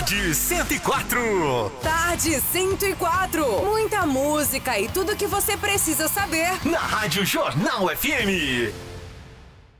Tarde 104. Tarde 104. Muita música e tudo que você precisa saber. Na Rádio Jornal FM.